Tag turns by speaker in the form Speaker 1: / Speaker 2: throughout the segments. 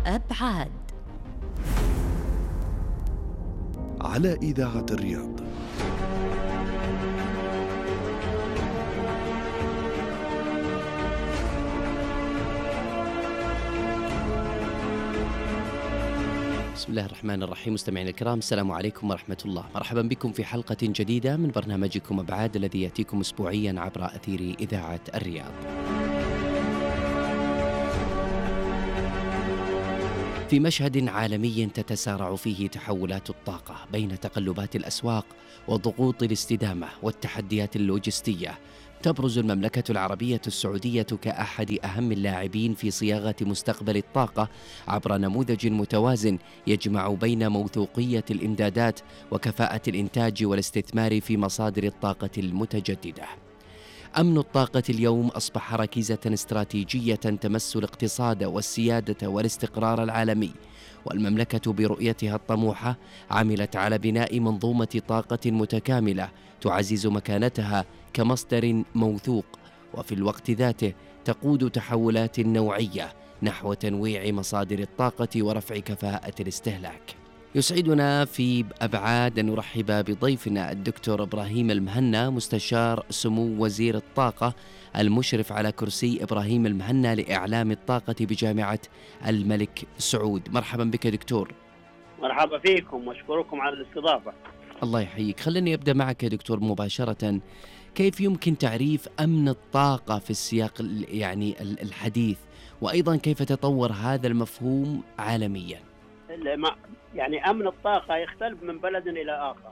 Speaker 1: أبعاد
Speaker 2: على إذاعة الرياض.
Speaker 3: بسم الله الرحمن الرحيم. مستمعينا الكرام، السلام عليكم ورحمة الله. مرحبا بكم في حلقة جديدة من برنامجكم أبعاد الذي يأتيكم أسبوعيا عبر أثير إذاعة الرياض. في مشهد عالمي تتسارع فيه تحولات الطاقة بين تقلبات الأسواق وضغوط الاستدامة والتحديات اللوجستية، تبرز المملكة العربية السعودية كأحد أهم اللاعبين في صياغة مستقبل الطاقة عبر نموذج متوازن يجمع بين موثوقية الإمدادات وكفاءة الإنتاج والاستثمار في مصادر الطاقة المتجددة. أمن الطاقة اليوم أصبح ركيزة استراتيجية تمس الاقتصاد والسيادة والاستقرار العالمي، والمملكة برؤيتها الطموحة عملت على بناء منظومة طاقة متكاملة تعزز مكانتها كمصدر موثوق، وفي الوقت ذاته تقود تحولات نوعية نحو تنويع مصادر الطاقة ورفع كفاءة الاستهلاك. يسعدنا في أبعاد أن نرحب بضيفنا الدكتور إبراهيم المهنا، مستشار سمو وزير الطاقة المشرف على كرسي إبراهيم المهنا لإعلام الطاقة بجامعة الملك سعود. مرحبا بك دكتور.
Speaker 4: مرحبا فيكم واشكركم على الاستضافة.
Speaker 3: الله يحييك. خليني أبدأ معك يا دكتور مباشرة. كيف يمكن تعريف أمن الطاقة في السياق الحديث، وأيضا كيف تطور هذا المفهوم عالميا؟
Speaker 4: يعني أمن الطاقة يختلف من بلد إلى آخر.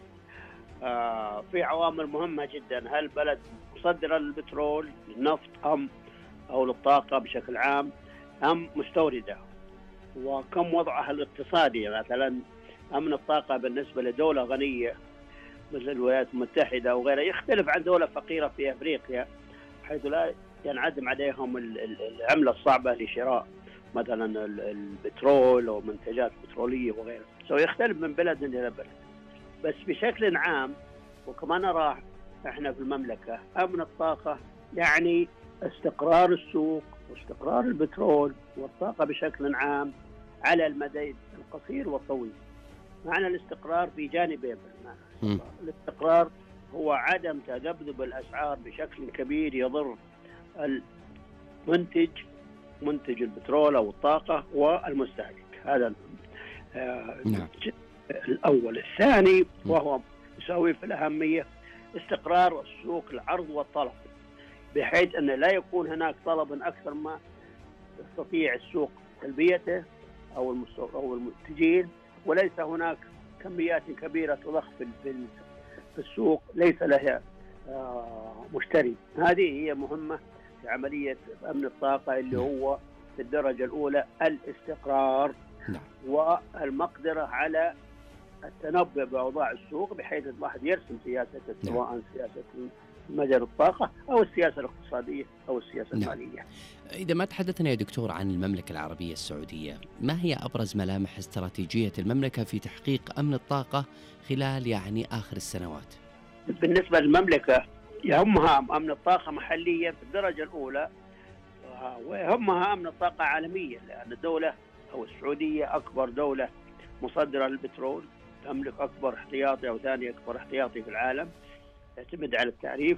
Speaker 4: في عوامل مهمة جدا، هل بلد مصدر للبترول للنفط أو للطاقة بشكل عام أم مستوردة، وكم وضعها الاقتصادي. مثلا أمن الطاقة بالنسبة لدولة غنية مثل الولايات المتحدة وغيرها يختلف عن دولة فقيرة في أفريقيا، حيث لا ينعدم عليهم العملة الصعبة لشراء مثلا البترول أو منتجات بترولية وغيرها. يختلف من بلد إلى بلد. بس بشكل عام وكما نرى احنا في المملكة، أمن الطاقة يعني استقرار السوق واستقرار البترول والطاقة بشكل عام على المدى القصير والطويل. معنى الاستقرار في جانبين. الاستقرار هو عدم تذبذب الأسعار بشكل كبير يضر منتج البترول أو الطاقة والمستهلك. هذا الأول. الثاني وهو يساوي في الأهمية استقرار السوق، العرض والطلب، بحيث أن لا يكون هناك طلب أكثر ما يستطيع السوق تلبيته أو المنتجين، وليس هناك كميات كبيرة تضخ في السوق ليس لها مشتري. هذه هي مهمة في عملية أمن الطاقة، اللي هو في الدرجة الأولى الاستقرار والمقدرة على التنبؤ بأوضاع السوق، بحيث الواحد يرسم سياسة، سواء سياسة مجال الطاقة أو السياسة الاقتصادية أو السياسة المالية.
Speaker 3: إذا ما تحدثنا يا دكتور عن المملكة العربية السعودية، ما هي أبرز ملامح استراتيجية المملكة في تحقيق أمن الطاقة خلال آخر السنوات؟
Speaker 4: بالنسبة للمملكة يهمها أمن الطاقة محليا في الدرجة الأولى، ويهمها أمن الطاقة عالميا، لأن الدولة أو السعودية أكبر دولة مصدرة للبترول، تملك أكبر احتياطي أو ثاني أكبر احتياطي في العالم، يعتمد على التعريف.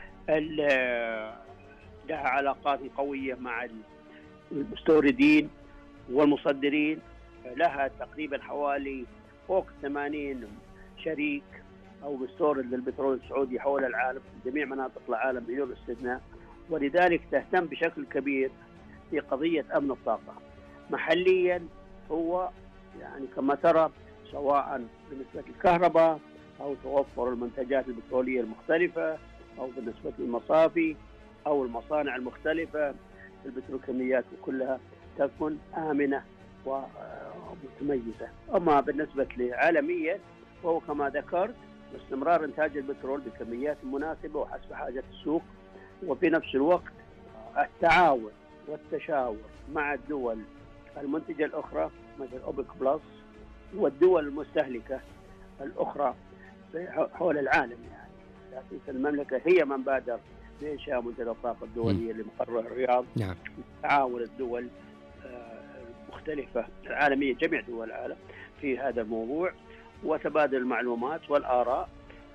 Speaker 4: لها علاقات قوية مع المستوردين والمصدرين، لها تقريبا حوالي فوق 80 شريك أو مستورد للبترول السعودي حول العالم في جميع مناطق العالم بدون استثناء، ولذلك تهتم بشكل كبير في قضية أمن الطاقة. محليا هو كما ترى، سواء بالنسبة للكهرباء أو توفر المنتجات البترولية المختلفة أو بالنسبة للمصافي أو المصانع المختلفة، البتروكيماويات كلها تكون آمنة ومتميزة. أما بالنسبة لعالميا وهو كما ذكرت استمرار إنتاج البترول بكميات مناسبة وحسب حاجة السوق، وفي نفس الوقت التعاون والتشاور مع الدول المنتجة الأخرى مثل أوبك بلس والدول المستهلكة الأخرى حول العالم. المملكة هي من بادر بإنشاء منتدى الطاقة الدولية لمقر الرياض.
Speaker 3: نعم.
Speaker 4: تعاون الدول مختلفة عالمية، جميع دول العالم في هذا الموضوع، وتبادل المعلومات والآراء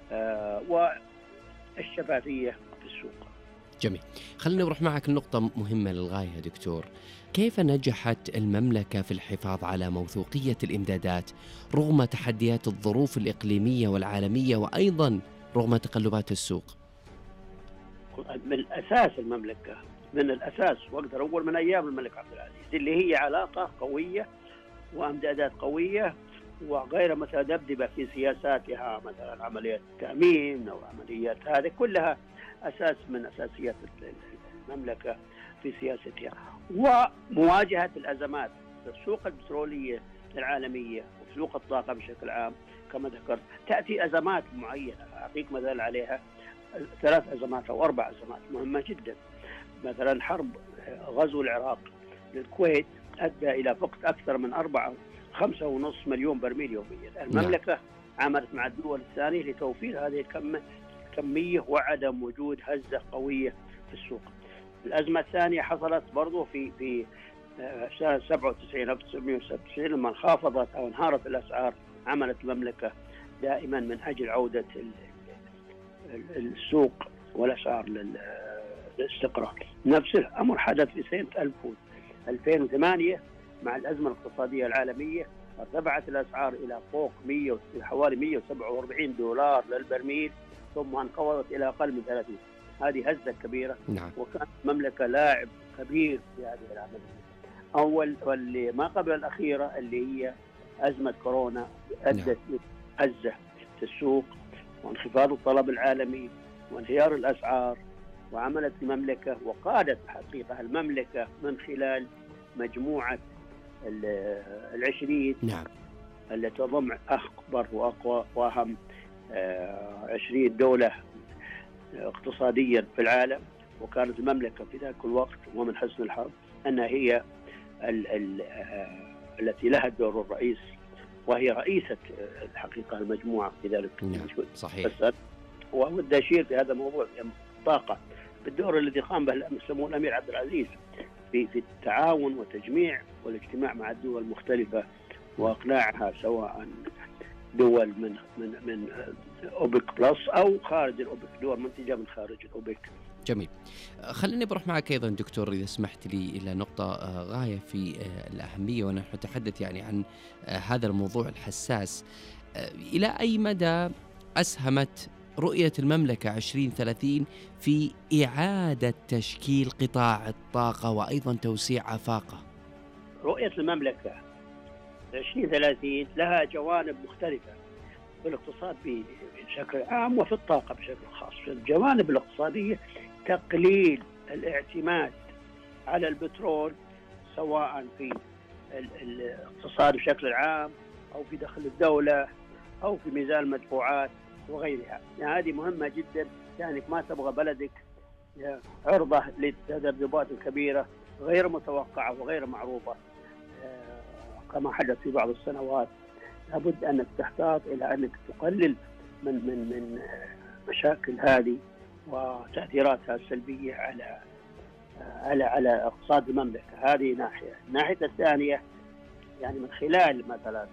Speaker 4: والشفافية في السوق.
Speaker 3: جميل. خلينا نروح معك لنقطة مهمة للغاية يا دكتور. كيف نجحت المملكة في الحفاظ على موثوقية الإمدادات رغم تحديات الظروف الإقليمية والعالمية، وأيضا رغم تقلبات السوق؟
Speaker 4: من الأساس المملكة، من الأساس، وأقدر أقول من أيام الملك عبد العزيز، اللي هي علاقة قوية وأمدادات قوية وغير متذبذبة في سياساتها، مثلا عملية تأمين أو عمليات، هذه كلها أساس من أساسيات المملكة في سياستها. ومواجهة الأزمات في السوق البترولية العالمية وفي سوق الطاقة بشكل عام كما ذكرت، تأتي أزمات معينة. أعطيك مثال عليها 3 أزمات أو 4 أزمات مهمة جدا. مثلا حرب غزو العراق للكويت أدى إلى فقد أكثر من 5.5 مليون برميل يوميا. المملكة عملت مع الدول الثانية لتوفير هذه الكمية وعدم وجود هزة قوية في السوق. الأزمة الثانية حصلت برضو في سنة 97 1997 لما انخفضت أو انهارت الأسعار. عملت المملكة دائما من أجل عودة السوق والأسعار للاستقرار. نفس الأمر حدث في سنة 2008 مع الأزمة الاقتصادية العالمية، ارتفعت الأسعار إلى فوق حوالي 147 دولار للبرميل، ثم انخفضت إلى أقل من 30. هذه هزة كبيرة.
Speaker 3: نعم.
Speaker 4: وكانت المملكة لاعب كبير في هذه العملية. واللي ما قبل الأخيرة اللي هي أزمة كورونا أدت هزة في السوق وانخفاض الطلب العالمي وانهيار الأسعار. وعملت المملكة وقادت حقيقة المملكة من خلال مجموعة 20
Speaker 3: نعم.
Speaker 4: التي تضم أكبر وأقوى وأهم 20 دولة اقتصاديا في العالم. وكانت المملكة في ذاك الوقت ومن حسن الحظ أنها هي التي لها الدور الرئيس، وهي رئيسة الحقيقة المجموعة في ذلك.
Speaker 3: نعم. صحيح.
Speaker 4: وأود أشير في هذا الموضوع الطاقة بالدور الذي قام به سمو الأمير عبد العزيز في التعاون وتجميع والاجتماع مع الدول المختلفة وإقناعها، سواء دول من أوبك بلس أو خارج الأوبك، دول منتجة من خارج الأوبك.
Speaker 3: جميل. خليني بروح معك أيضا دكتور إذا سمحت لي إلى نقطة غاية في الأهمية، ونحن نتحدث يعني عن هذا الموضوع الحساس. إلى أي مدى أسهمت رؤية المملكة 2030 في إعادة تشكيل قطاع الطاقة وأيضا توسيع آفاقه؟
Speaker 4: رؤية المملكة 2030 لها جوانب مختلفة في الاقتصاد بشكل عام وفي الطاقة بشكل خاص. في الجوانب الاقتصادية تقليل الاعتماد على البترول، سواء في الاقتصاد بشكل عام أو في دخل الدولة أو في ميزان المدفوعات وغيرها. يعني هذه مهمة جدا، يعني ما تبغى بلدك عرضة للتذبذبات الكبيرة غير متوقعة وغير معروفة كما حدث في بعض السنوات. لابد أنك تحتاط إلى أنك تقلل من مشاكل هذه وتأثيراتها السلبية على اقتصاد المملكة. هذه ناحية. الناحية الثانية يعني من خلال مثلا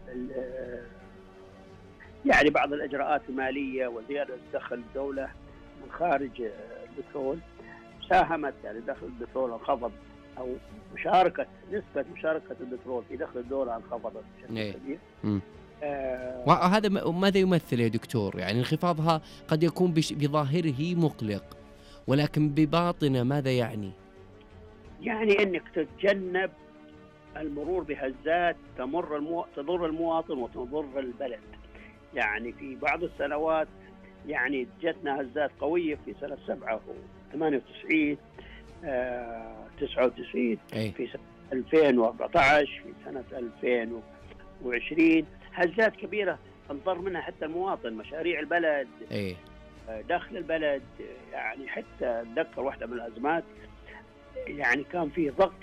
Speaker 4: يعني بعض الإجراءات المالية وزيادة دخل الدولة من خارج البترول ساهمت، يعني دخل البترول انخفض أو نسبة مشاركة البترول في دخل الدولة انخفضت بشكل كبير.
Speaker 3: وهذا ماذا يمثل يا دكتور؟ يعني انخفاضها قد يكون بظاهره مقلق، ولكن بباطنه ماذا يعني؟
Speaker 4: يعني أنك تتجنب المرور بهزات تضر المواطن وتضر البلد. يعني في بعض السنوات يعني جتنا هزات قوية في سنة 98 99 في سنة 2014 في سنة 2020 هزات كبيرة انضر منها حتى المواطن، مشاريع البلد، دخل البلد. يعني حتى أتذكر واحدة من الأزمات يعني كان في ضغط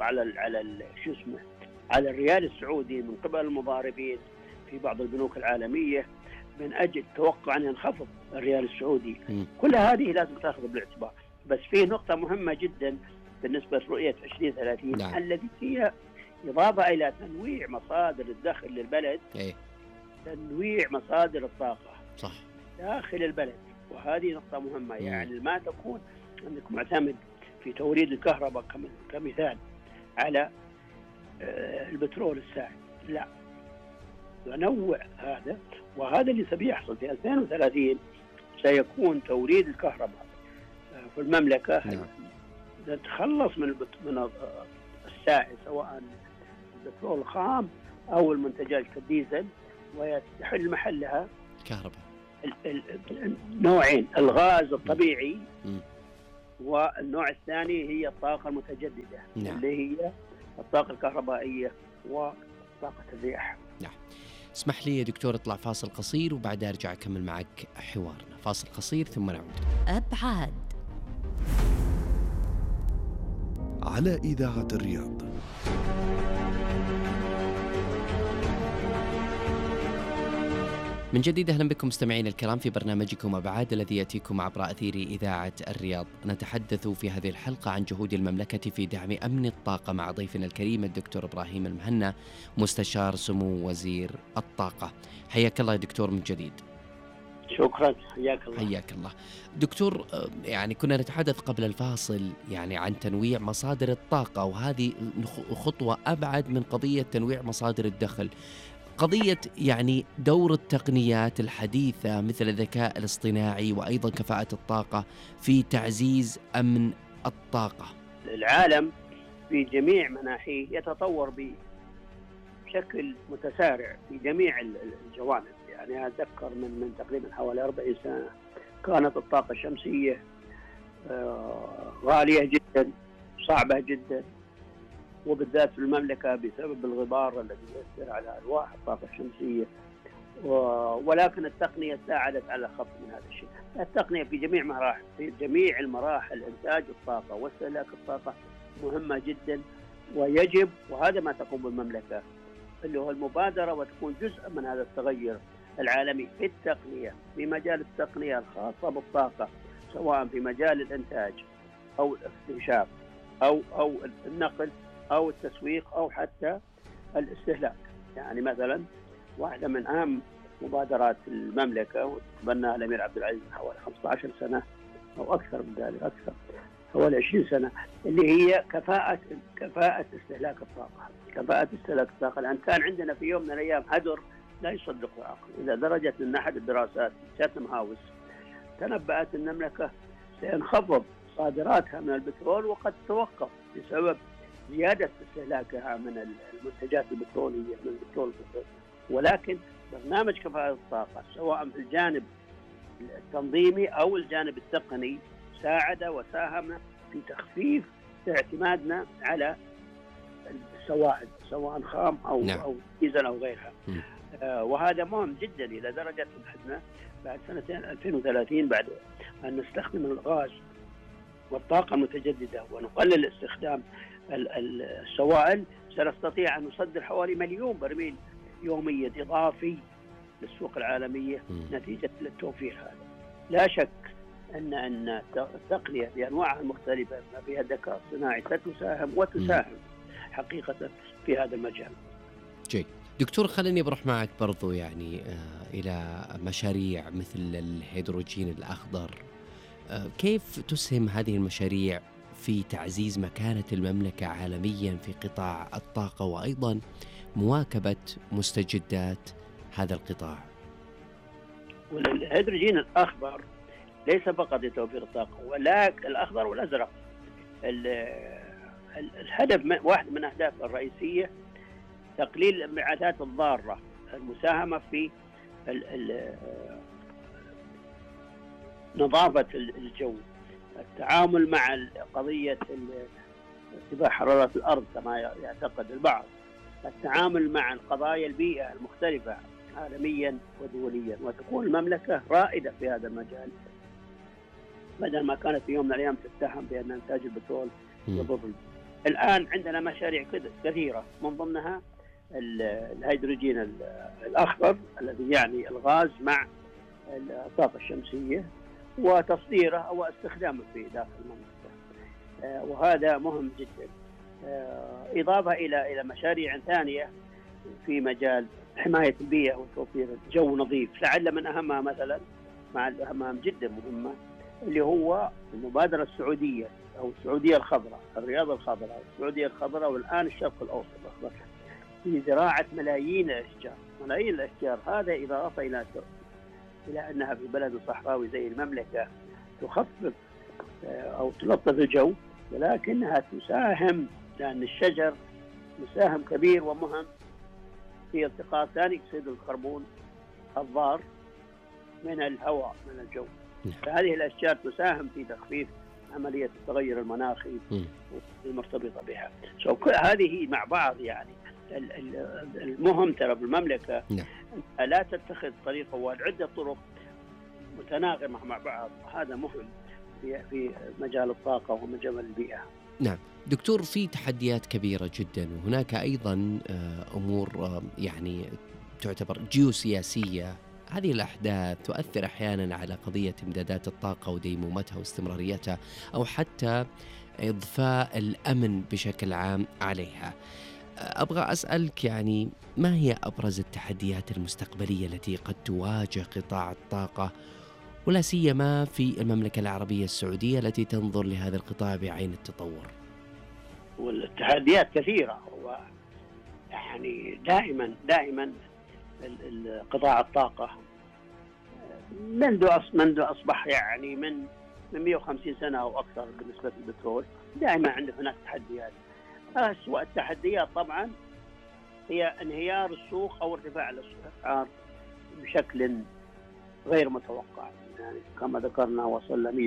Speaker 4: على الريال السعودي من قبل المضاربين في بعض البنوك العالمية من أجل توقع أن ينخفض الريال السعودي. كل هذه لازم تأخذ بالاعتبار. بس في نقطة مهمة جدا بالنسبة لرؤية 2030 التي هي إضافة إلى تنويع مصادر الدخل للبلد، تنويع مصادر الطاقة
Speaker 3: صح
Speaker 4: داخل البلد. وهذه نقطة مهمة، يعني ما تكون أنك معتمد في توريد الكهرباء كمثال على البترول السائل، لا، ننوع هذا. وهذا اللي سيحصل في 2030، سيكون توريد الكهرباء في المملكة نتخلص من السائل، سواء البترول الخام أو المنتجات كالديزل، ويحل محلها
Speaker 3: كهرباء.
Speaker 4: نوعين، الغاز الطبيعي والنوع الثاني هي الطاقة المتجددة اللي هي الطاقة الكهربائية وطاقة الرياح.
Speaker 3: نعم. اسمح لي يا دكتور اطلع فاصل قصير وبعدها ارجع اكمل معك حوارنا. فاصل قصير ثم نعود.
Speaker 1: أبعاد
Speaker 2: على إذاعة الرياض.
Speaker 3: من جديد أهلا بكم مستمعين الكرام في برنامجكم أبعاد الذي يأتيكم عبر أثير إذاعة الرياض. نتحدث في هذه الحلقة عن جهود المملكة في دعم أمن الطاقة مع ضيفنا الكريم الدكتور إبراهيم المهنا، مستشار سمو وزير الطاقة. حياك الله يا دكتور من جديد.
Speaker 4: شكرا، حياك الله.
Speaker 3: حياك الله دكتور. يعني كنا نتحدث قبل الفاصل يعني عن تنويع مصادر الطاقة، وهذه خطوة أبعد من قضية تنويع مصادر الدخل، قضية يعني دور التقنيات الحديثة مثل الذكاء الاصطناعي وأيضا كفاءة الطاقة في تعزيز أمن الطاقة.
Speaker 4: العالم في جميع مناحيه يتطور بشكل متسارع في جميع الجوانب. يعني أتذكر من تقريبا حوالي 40 سنة كانت الطاقة الشمسية غالية جدا، صعبة جدا، وبالذات في المملكة بسبب الغبار الذي يؤثر على ألواح الطاقة الشمسية، ولكن التقنية ساعدت على خفض من هذا الشيء. التقنية في جميع المراحل إنتاج الطاقة واستهلاك الطاقة مهمة جدا، ويجب، وهذا ما تقوم بالمملكة اللي هو المبادرة، وتكون جزء من هذا التغير العالمي في التقنية، في مجال التقنية الخاصة بالطاقة، سواء في مجال الإنتاج أو الاستنشاق أو النقل أو التسويق أو حتى الاستهلاك. يعني مثلا واحدة من أهم مبادرات المملكة وتبناها الأمير عبد العزيز حوالي 15 سنة أو أكثر من ذلك، أكثر حوالي 20 سنة، اللي هي كفاءة استهلاك الطاقة. كفاءة استهلاك الطاقة، لأن كان عندنا في يوم من الأيام هدر لا يصدق عقل، إلى درجة أن أحد الدراسات شاتم هاوس تنبأت أن المملكة سينخفض صادراتها من البترول وقد توقف بسبب زيادة استهلاكها من المنتجات البترولية من البترول. ولكن برنامج كفاءة الطاقة سواء في الجانب التنظيمي أو الجانب التقني ساعد وساهم في تخفيف اعتمادنا على السوائل سواء خام أو ديزل أو غيرها. وهذا مهم جدا إلى درجة أن احنا بعد سنتين 2030 بعد أن نستخدم الغاز والطاقة المتجددة ونقلل استخدام السوائل، سنستطيع أن نصدر حوالي 1,000,000 برميل يوميا إضافي للسوق العالمية نتيجة للتوفير هذا. لا شك أن التقنية بأنواعها المختلفة ما فيها الذكاء الصناعي ستساهم وتساهم حقيقة في هذا المجال.
Speaker 3: جيد دكتور، خليني بروح معك برضو يعني إلى مشاريع مثل الهيدروجين الأخضر. كيف تسهم هذه المشاريع في تعزيز مكانة المملكة عالميا في قطاع الطاقة وأيضا مواكبة مستجدات هذا القطاع؟
Speaker 4: والهيدروجين الأخضر ليس فقط لتوفير الطاقة، ولكن الأخضر والأزرق. الهدف واحد من أهدافه الرئيسية تقليل الانبعاثات الضارة، المساهمة في نظافة الجو، التعامل مع قضية ارتفاع حرارة الأرض كما يعتقد البعض، التعامل مع القضايا البيئة المختلفة عالميا ودوليا، وتكون المملكة رائدة في هذا المجال بدل ما كانت في يوم من الأيام تتهم بأن إنتاج البترول يضر. الآن عندنا مشاريع كثيرة من ضمنها الهيدروجين الأخضر الذي يعني الغاز مع الطاقة الشمسية وتصديره أو استخدامه في داخل المملكة، وهذا مهم جدا. إضافة إلى مشاريع ثانية في مجال حماية البيئة وتوفير جو نظيف. لعل من أهمها مثلا، مع الأهم جدا مهمة، اللي هو المبادرة السعودية أو السعودية الخضراء، الرياضة الخضراء، السعودية الخضراء، والآن الشرق الأوسط الأخضر، في زراعة ملايين الأشجار. هذا إضافة إلى أنها في بلد صحراوي زي المملكة تخفف أو تلطف الجو، ولكنها تساهم، لأن الشجر مساهم كبير ومهم في التقاط ثاني أكسيد الكربون الضار من الهواء من الجو. فهذه الأشجار تساهم في تخفيف عملية التغير المناخي المرتبطة بها. هذه مع بعض يعني المهم ترى بالمملكة لا تتخذ طريقة وعدة طرق متناغمة مع بعض. هذا مهم في مجال الطاقة ومجال البيئة.
Speaker 3: نعم دكتور، في تحديات كبيرة جدا، وهناك أيضا أمور يعني تعتبر جيوسياسية. هذه الأحداث تؤثر أحيانا على قضية إمدادات الطاقة وديمومتها واستمراريتها، أو حتى إضفاء الأمن بشكل عام عليها. أبغى أسألك يعني ما هي أبرز التحديات المستقبلية التي قد تواجه قطاع الطاقة، ولا سيما في المملكة العربية السعودية التي تنظر لهذا القطاع بعين التطور؟
Speaker 4: والتحديات كثيرة، يعني دائما قطاع الطاقة منذ أصبح يعني من 150 سنة أو أكثر بالنسبة للبترول، دائما هناك تحديات. أسوأ التحديات طبعا هي انهيار السوق أو ارتفاع الأسعار بشكل غير متوقع. يعني كما ذكرنا وصل ل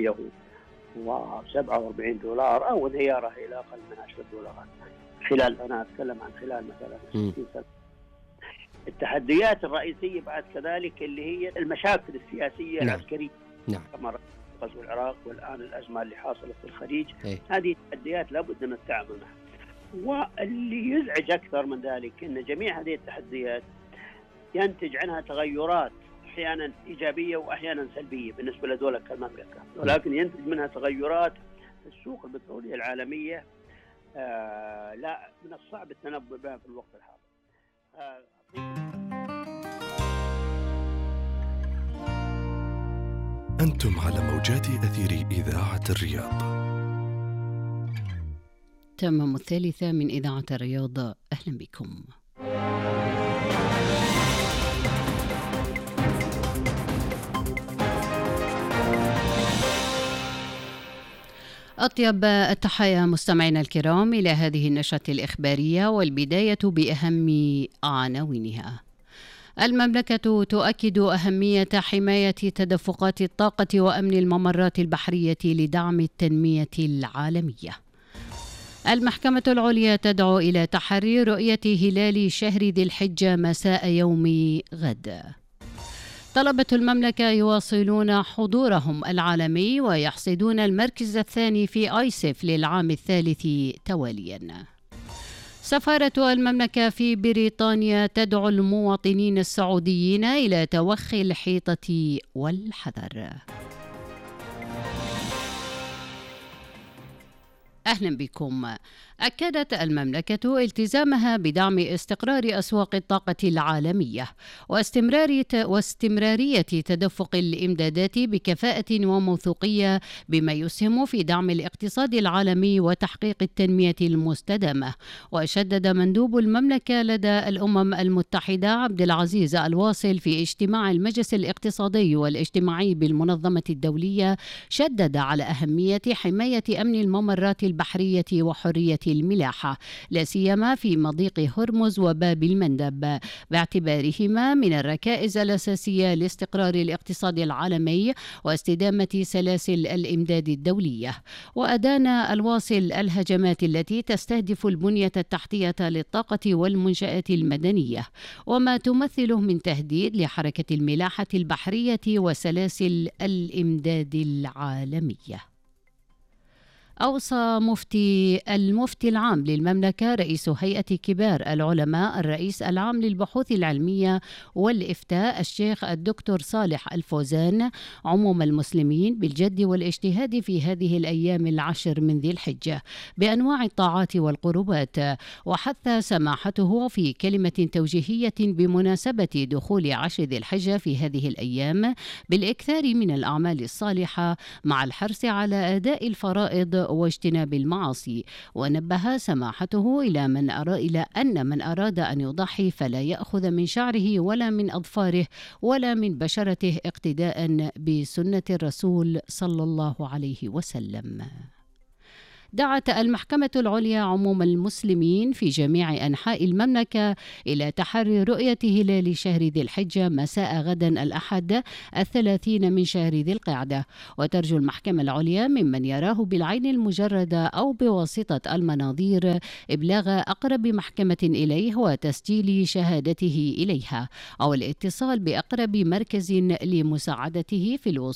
Speaker 4: 147 دولار أو انهياره إلى أقل من 10 دولارات خلال، أنا أتكلم عن خلال مثلا 60 سنة. التحديات الرئيسية بعد كذلك اللي هي المشاكل السياسية العسكرية، كما غزو العراق والآن الأزمة اللي حاصلة في الخليج. هذه التحديات لابد من التعامل معها. واللي يزعج أكثر من ذلك أن جميع هذه التحديات ينتج عنها تغيرات أحيانا إيجابية وأحيانا سلبية بالنسبة لدولة كالمملكة، ولكن ينتج منها تغيرات في السوق البترولية العالمية لا من الصعب التنبؤ بها في الوقت الحاضر.
Speaker 2: أنتم على موجات أثير إذاعة الرياض.
Speaker 1: تمام 3 من إذاعة الرياض، أهلا بكم. أطيب التحايا مستمعينا الكرام إلى هذه النشرة الإخبارية، والبداية بأهم عناوينها. المملكة تؤكد أهمية حماية تدفقات الطاقة وأمن الممرات البحرية لدعم التنمية العالمية. المحكمة العليا تدعو إلى تحري رؤية هلال شهر ذي الحجة مساء يوم غد. طلبة المملكة يواصلون حضورهم العالمي ويحصدون المركز الثاني في آيسف للعام الثالث تواليا. سفارة المملكة في بريطانيا تدعو المواطنين السعوديين إلى توخي الحيطة والحذر. أهلا بكم. أكدت المملكة التزامها بدعم استقرار أسواق الطاقة العالمية واستمرارية تدفق الإمدادات بكفاءة وموثوقية، بما يسهم في دعم الاقتصاد العالمي وتحقيق التنمية المستدامة. وشدد مندوب المملكة لدى الأمم المتحدة عبد العزيز الواصل في اجتماع المجلس الاقتصادي والاجتماعي بالمنظمة الدولية، شدد على أهمية حماية أمن الممرات البحرية وحرية الملاحة، لا سيما في مضيق هرمز وباب المندب، باعتبارهما من الركائز الأساسية لاستقرار الاقتصاد العالمي واستدامة سلاسل الإمداد الدولية. وأدان الواصل الهجمات التي تستهدف البنية التحتية للطاقة والمنشآت المدنية، وما تمثله من تهديد لحركة الملاحة البحرية وسلاسل الإمداد العالمية. أوصى المفتي العام للمملكة رئيس هيئة كبار العلماء الرئيس العام للبحوث العلمية والإفتاء الشيخ الدكتور صالح الفوزان عموم المسلمين بالجد والاجتهاد في هذه الأيام العشر من ذي الحجة بأنواع الطاعات والقربات. وحث سماحته في كلمة توجيهية بمناسبة دخول عشر ذي الحجة في هذه الأيام بالإكثار من الأعمال الصالحة مع الحرص على أداء الفرائض واجتناب المعاصي. ونبه سماحته إلى أن من أراد أن يضحي فلا يأخذ من شعره ولا من أظفاره ولا من بشرته اقتداء بسنة الرسول صلى الله عليه وسلم. دعت المحكمة العليا عموم المسلمين في جميع أنحاء المملكة إلى تحري رؤية هلال شهر ذي الحجة مساء غدا الأحد 30 من شهر ذي القعدة. وترجو المحكمة العليا ممن يراه بالعين المجردة أو بواسطة المناظير إبلاغ أقرب محكمة إليه وتسجيل شهادته إليها أو الاتصال بأقرب مركز لمساعدته في الوصول